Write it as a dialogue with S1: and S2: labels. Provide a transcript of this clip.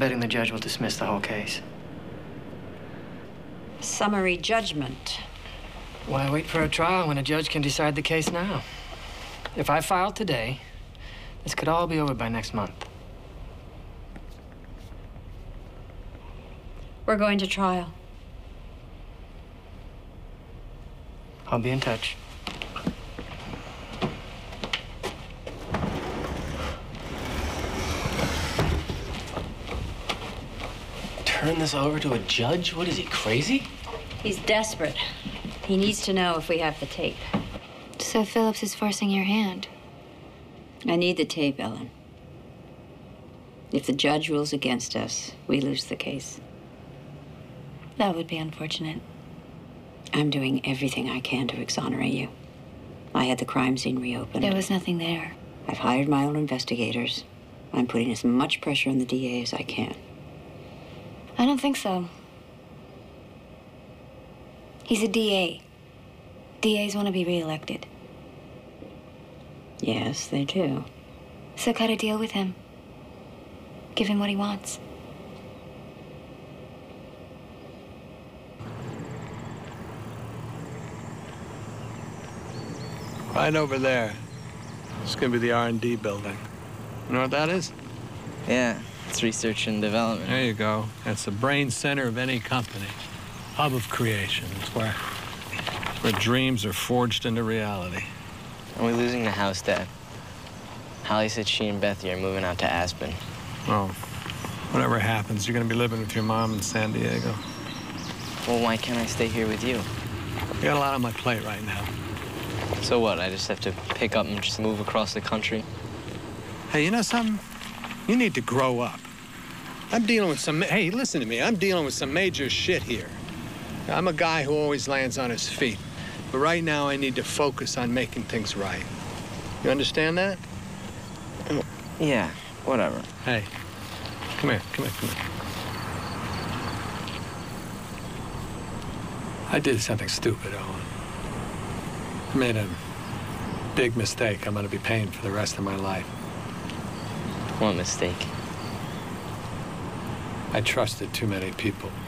S1: betting the judge will dismiss the whole case.
S2: Summary judgment.
S1: Why wait for a trial when a judge can decide the case now? If I filed today, this could all be over by next month.
S2: We're going to trial.
S1: I'll be in touch.
S3: Turn this over to a judge? What is he, crazy?
S2: He's desperate. He needs to know if we have the tape.
S4: So Phillips is forcing your hand.
S2: I need the tape, Ellen. If the judge rules against us, we lose the case.
S4: That would be unfortunate.
S2: I'm doing everything I can to exonerate you. I had the crime scene reopened.
S4: There was nothing there.
S2: I've hired my own investigators. I'm putting as much pressure on the DA as I can.
S4: I don't think so. He's a DA. DAs want to be reelected.
S2: Yes, they do.
S4: So cut a deal with him. Give him what he wants.
S5: Right over there. It's gonna be the R&D building. You know what that is?
S6: Yeah, it's research and development.
S5: There you go. That's the brain center of any company. Hub of creation. It's where dreams are forged into reality.
S6: Are we losing the house, Dad? Holly said she and Bethy are moving out to Aspen.
S5: Oh, whatever happens, you're gonna be living with your mom in San Diego.
S6: Well, why can't I stay here with you?
S5: I got a lot on my plate right now.
S6: So what, I just have to pick up and just move across the country?
S5: Hey, you know something? You need to grow up. I'm dealing with some, hey, listen to me. I'm dealing with some major shit here. I'm a guy who always lands on his feet. But right now, I need to focus on making things right. You understand that?
S6: Yeah, whatever.
S5: Hey, come here, come here, come here. I did something stupid, Owen. I made a big mistake I'm gonna be paying for the rest of my life.
S6: What mistake?
S5: I trusted too many people.